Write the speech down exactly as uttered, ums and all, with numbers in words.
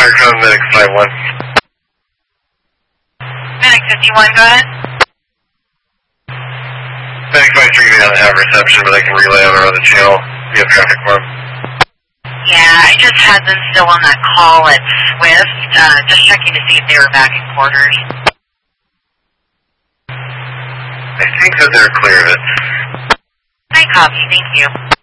Fire code Medic five one. Medic fifty-one, go ahead. Medic five three doesn't have reception, but I can relay on our other channel. We have traffic for him. Yeah, I just had them still on that call at Swift, uh, just checking to see if they were back in quarters. I think that they're clear of it. I copy, thank you.